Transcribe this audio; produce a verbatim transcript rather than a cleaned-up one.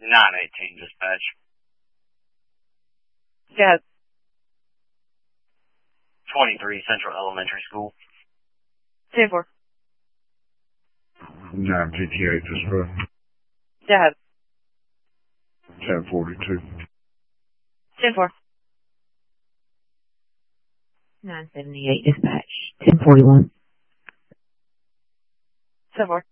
nine eighteen dispatch. Yeah. twenty-three Central Elementary School. ten four. nine fifty-eight dispatch. Yeah. ten forty-two. ten four. nine seventy-eight dispatch. ten forty-one. ten four.